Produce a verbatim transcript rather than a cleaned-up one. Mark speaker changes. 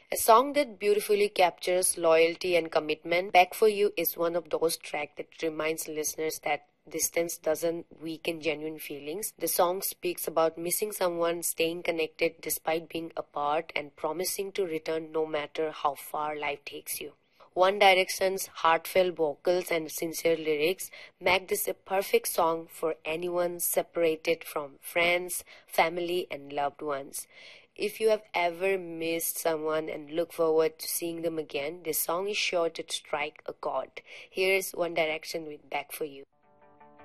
Speaker 1: A song that beautifully captures loyalty and commitment, Back for You is one of those tracks that reminds listeners that distance doesn't weaken genuine feelings. The song speaks about missing someone, staying connected despite being apart, and promising to return no matter how far life takes you. One Direction's heartfelt vocals and sincere lyrics make this a perfect song for anyone separated from friends, family, and loved ones. If you have ever missed someone and look forward to seeing them again, this song is sure to strike a chord. Here's One Direction with Back for You.